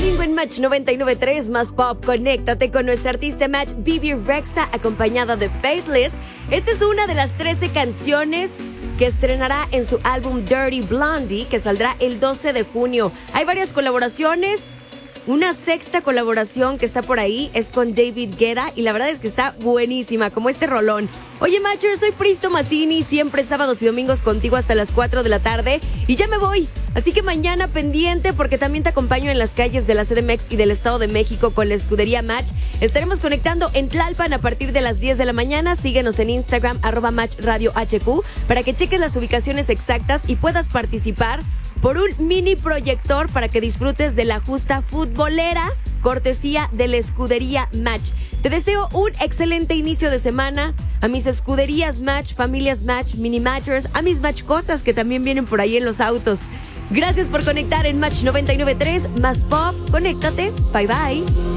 domingo en Match 99.3 Más Pop. Conéctate con nuestra artista Match, Bebe Rexha, acompañada de Faithless. Esta es una de las 13 canciones que estrenará en su álbum Dirty Blondie, que saldrá el 12 de junio. Hay varias colaboraciones. Una sexta colaboración que está por ahí es con David Guetta y la verdad es que está buenísima, como este rolón. Oye, Matcher, soy Pristo Mazzini, siempre sábados y domingos contigo hasta las 4 de la tarde y ya me voy. Así que mañana pendiente porque también te acompaño en las calles de la CDMX y del Estado de México con la escudería Match. Estaremos conectando en Tlalpan a partir de las 10 de la mañana. Síguenos en Instagram, @MatchRadioHQ, para que cheques las ubicaciones exactas y puedas participar por un mini proyector para que disfrutes de la justa futbolera, cortesía de la escudería Match. Te deseo un excelente inicio de semana. A mis escuderías Match, familias Match, mini Matchers, a mis Matchcotas que también vienen por ahí en los autos. Gracias por conectar en Match 99.3 Más Pop. Conéctate. Bye bye.